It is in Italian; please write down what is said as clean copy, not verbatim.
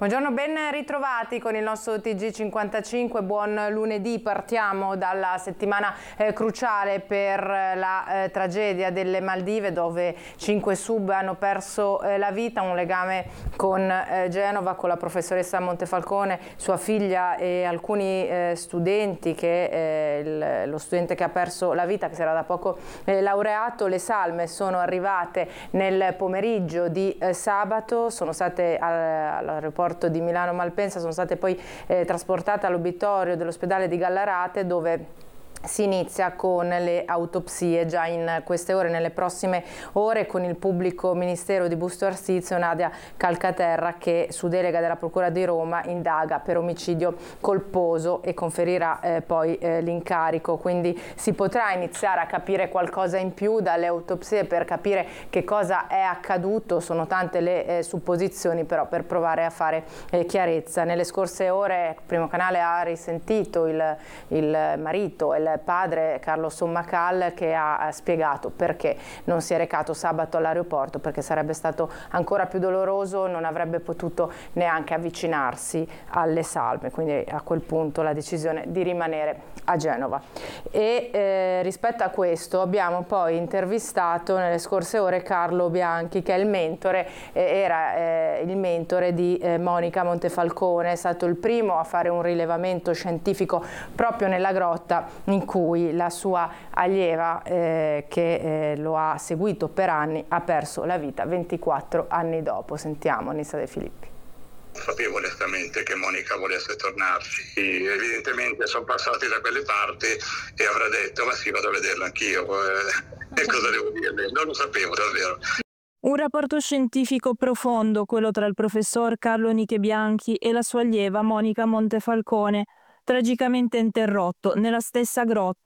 Buongiorno, ben ritrovati con il nostro TG55, buon lunedì. Partiamo dalla settimana cruciale per la tragedia delle Maldive, dove 5 sub hanno perso la vita, un legame con Genova, con la professoressa Montefalcone, sua figlia e alcuni studenti, lo studente che ha perso la vita, che si era da poco laureato. Le salme sono arrivate nel pomeriggio di sabato, sono state all'aeroporto di Milano Malpensa, sono state poi trasportate all'obitorio dell'ospedale di Gallarate, dove si inizia con le autopsie già in queste ore, nelle prossime ore, con il pubblico ministero di Busto Arsizio, Nadia Calcaterra, che su delega della Procura di Roma indaga per omicidio colposo e conferirà poi l'incarico. Quindi si potrà iniziare a capire qualcosa in più dalle autopsie per capire che cosa è accaduto. Sono tante le supposizioni, però, per provare a fare chiarezza. Nelle scorse ore Primo Canale ha risentito il marito e il padre Carlo Sommacal, che ha spiegato perché non si è recato sabato all'aeroporto, perché sarebbe stato ancora più doloroso, non avrebbe potuto neanche avvicinarsi alle salme, quindi a quel punto la decisione di rimanere a Genova. E rispetto a questo abbiamo poi intervistato nelle scorse ore Carlo Bianchi, che è il mentore, era il mentore di Monica Montefalcone. È stato il primo a fare un rilevamento scientifico proprio nella grotta in cui la sua allieva, che lo ha seguito per anni, ha perso la vita 24 anni dopo. Sentiamo Nissa De Filippi. Sapevo onestamente che Monica volesse tornarci, evidentemente sono passati da quelle parti e avrà detto ma sì, vado a vederlo anch'io, e cosa devo dirle? Non lo sapevo davvero. Un rapporto scientifico profondo, quello tra il professor Carlo Niche Bianchi e la sua allieva Monica Montefalcone, tragicamente interrotto nella stessa grotta